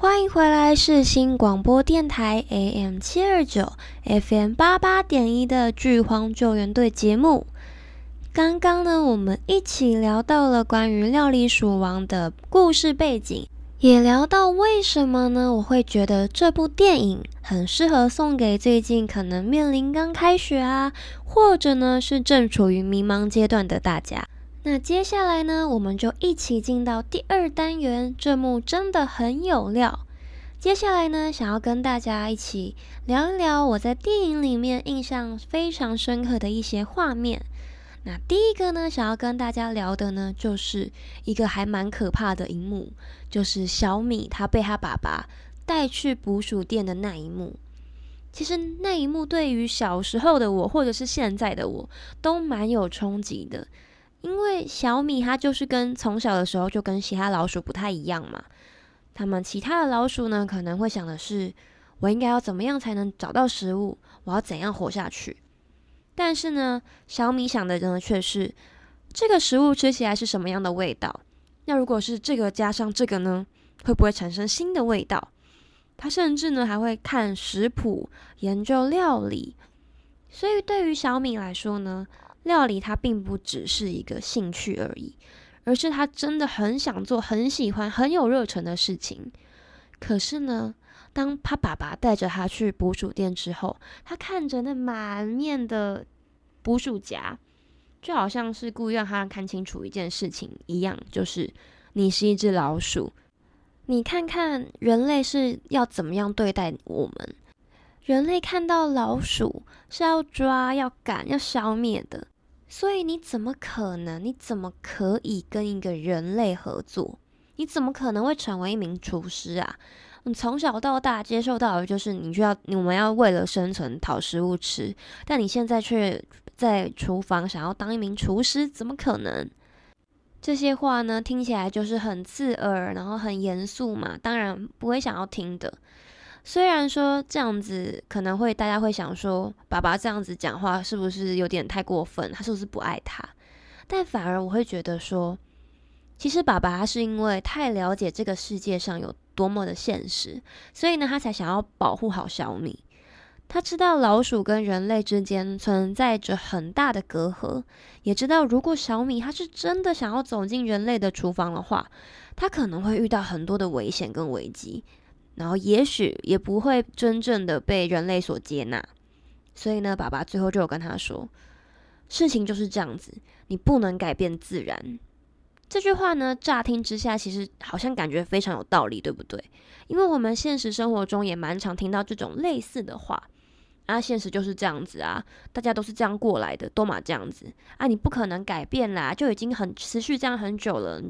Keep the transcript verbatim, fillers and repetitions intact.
欢迎回来世新广播电台 A M 七二九 F M 八八点一的剧荒救援队节目。刚刚呢，我们一起聊到了关于料理鼠王的故事背景，也聊到为什么呢，我会觉得这部电影很适合送给最近可能面临刚开学啊，或者呢是正处于迷茫阶段的大家。那接下来呢，我们就一起进到第二单元，这幕真的很有料。接下来呢，想要跟大家一起聊一聊我在电影里面印象非常深刻的一些画面。那第一个呢，想要跟大家聊的呢，就是一个还蛮可怕的一幕，就是小米他被他爸爸带去捕鼠店的那一幕。其实那一幕对于小时候的我，或者是现在的我，都蛮有冲击的。因为小米它就是跟从小的时候就跟其他老鼠不太一样嘛，他们其他的老鼠呢可能会想的是，我应该要怎么样才能找到食物，我要怎样活下去。但是呢，小米想的呢却是，这个食物吃起来是什么样的味道，那如果是这个加上这个呢，会不会产生新的味道。他甚至呢还会看食谱，研究料理。所以对于小米来说呢，料理它并不只是一个兴趣而已，而是他真的很想做、很喜欢、很有热忱的事情。可是呢，当他爸爸带着他去捕鼠店之后，他看着那满面的捕鼠夹，就好像是故意让他看清楚一件事情一样，就是你是一只老鼠，你看看人类是要怎么样对待我们。人类看到老鼠是要抓、要赶、要消灭的，所以你怎么可能？你怎么可以跟一个人类合作？你怎么可能会成为一名厨师啊？你从小到大接受到的就是你就要我们要为了生存讨食物吃，但你现在却在厨房想要当一名厨师，怎么可能？这些话呢，听起来就是很刺耳，然后很严肃嘛，当然不会想要听的。虽然说这样子可能会大家会想说，爸爸这样子讲话是不是有点太过分？他是不是不爱他？但反而我会觉得说，其实爸爸他是因为太了解这个世界上有多么的现实，所以呢，他才想要保护好小米。他知道老鼠跟人类之间存在着很大的隔阂，也知道如果小米他是真的想要走进人类的厨房的话，他可能会遇到很多的危险跟危机。然后也许也不会真正的被人类所接纳。所以呢，爸爸最后就有跟他说，事情就是这样子，你不能改变自然。这句话呢，乍听之下其实好像感觉非常有道理，对不对？因为我们现实生活中也蛮常听到这种类似的话啊，现实就是这样子啊，大家都是这样过来的，都嘛这样子啊，你不可能改变啦，就已经很持续这样很久了，